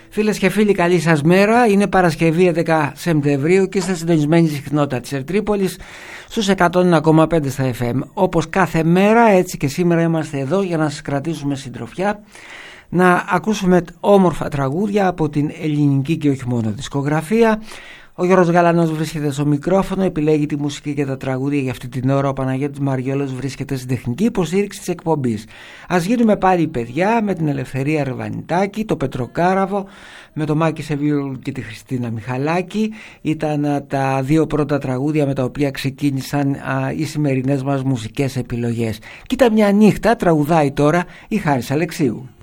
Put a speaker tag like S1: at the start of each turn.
S1: Φίλες και φίλοι, καλή σας μέρα. Είναι Παρασκευή 11 Σεπτεμβρίου και είστε συντονισμένοι στη συχνότητα της Ερτρίπολης στους 101,5 στα FM. Όπως κάθε μέρα, έτσι και σήμερα είμαστε εδώ για να σας κρατήσουμε συντροφιά, να ακούσουμε όμορφα τραγούδια από την ελληνική και όχι μόνο δισκογραφία. Ο Γιώργος Γαλανός βρίσκεται στο μικρόφωνο, επιλέγει τη μουσική και τα τραγούδια για αυτή την ώρα. Ο Παναγιώτης Μαριόλος βρίσκεται στην τεχνική υποστήριξη της εκπομπής. Ας γίνουμε πάλι παιδιά με την Ελευθερία Ρεβανιτάκη, το Πετροκάραβο, με το Μάκη Σεβίωλου και τη Χριστίνα Μιχαλάκη. Ήταν τα δύο πρώτα τραγούδια με τα οποία ξεκίνησαν οι σημερινές μας μουσικές επιλογές. Κοίτα μια νύχτα, τραγουδάει τώρα η Χάρης Αλεξίου.